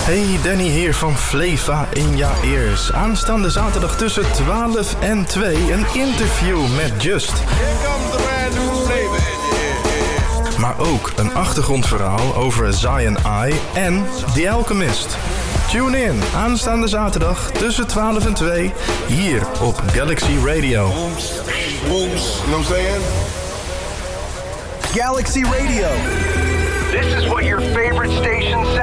Hey, Danny hier van Fleva in Ja Ears. Aanstaande zaterdag tussen 12 en 2 een interview met Just. Maar ook een achtergrondverhaal over Zion I en The Alchemist. Tune in aanstaande zaterdag tussen 12 en 2 hier op Galaxy Radio. Booms, you know what I'm saying? Galaxy Radio. This is what your favorite station sounds